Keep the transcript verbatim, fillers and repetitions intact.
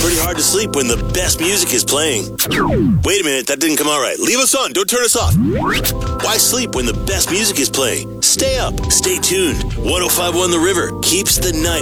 Pretty hard to sleep when the best music is playing. Wait a minute, that didn't come out right. Leave us on, don't turn us off. Why sleep when the best music is playing? Stay up, stay tuned. one oh five point one The River keeps the night